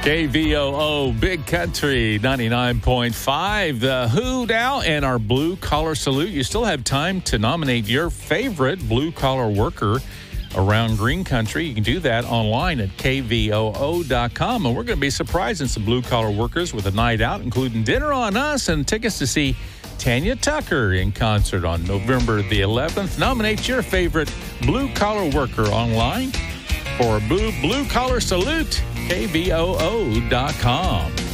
KVOO Big Country 99.5. The Who now and our Blue Collar Salute. You still have time to nominate your favorite blue collar worker around Green Country. You can do that online at kvoo.com. And we're going to be surprising some blue collar workers with a night out, including dinner on us and tickets to see Tanya Tucker in concert on November the 11th. Nominate your favorite blue collar worker online for Blue Collar Salute, kvoo.com.